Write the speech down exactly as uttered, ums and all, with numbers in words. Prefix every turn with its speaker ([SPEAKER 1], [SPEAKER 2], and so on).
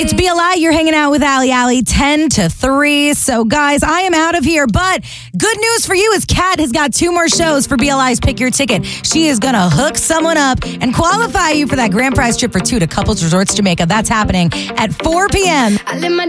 [SPEAKER 1] It's B L I. You're hanging out with Allie Allie, ten to three. So, guys, I am out of here. But good news for you is Kat has got two more shows for B L I's Pick Your Ticket. She is going to hook someone up and qualify you for that grand prize trip for two to Couples Resorts Jamaica. That's happening at four p.m.